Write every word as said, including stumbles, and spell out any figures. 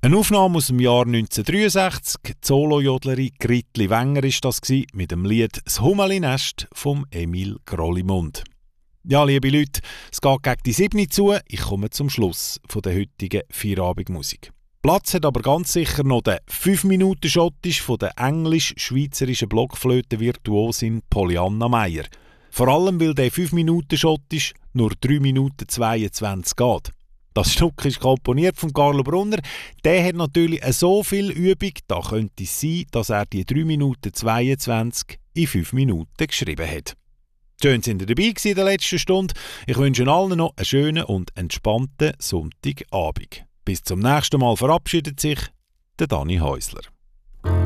Eine Aufnahme aus dem Jahr neunzehnhundertdreiundsechzig. Die Solojodlerin Gritli Wenger war das mit dem Lied «Das Hummerli-Nest» von Emil Grollimund. Ja, liebe Leute, es geht gegen die sieben zu. Ich komme zum Schluss von der heutigen Feierabendmusik. Platz hat aber ganz sicher noch der fünf Minuten Schottisch von der englisch-schweizerischen Blockflöte-Virtuosin Polianna Meyer. Vor allem, weil der fünf Minuten Schottisch nur drei Minuten zweiundzwanzig geht. Das Stück ist komponiert von Carlo Brunner. Der hat natürlich so viel Übung, da könnte es sein, dass er die drei Minuten zweiundzwanzig in fünf Minuten geschrieben hat. Schön sind ihr dabei gewesen in der letzten Stunde. Ich wünsche allen noch einen schönen und entspannten Sonntagabend. Bis zum nächsten Mal verabschiedet sich der Dani Häusler.